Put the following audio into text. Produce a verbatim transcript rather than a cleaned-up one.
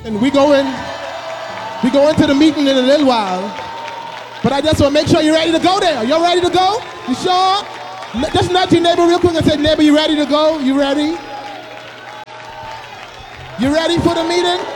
And we go in, we go into the meeting in a little while. But I just want to make sure you're ready to go there. Y'all ready to go? You sure? Just nudge your neighbor real quick and say, neighbor, you ready to go? You ready? You ready for the meeting?